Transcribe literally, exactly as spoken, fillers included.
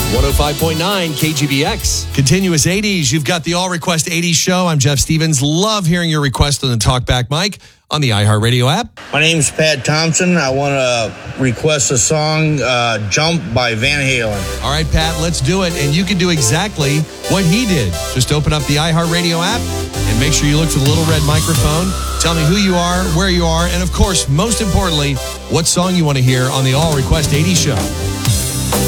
one oh five point nine K G B X. Continuous eighties. You've got the All Request eighties show. I'm Jeff Stevens. Love hearing your request on the Talkback mic on the iHeartRadio app. My name's Pat Thompson. I want to request a song, uh, Jump by Van Halen. All right, Pat, let's do it. And you can do exactly what he did. Just open up the iHeartRadio app and make sure you look for the little red microphone. Tell me who you are, where you are, and of course, most importantly, what song you want to hear on the All Request eighties show.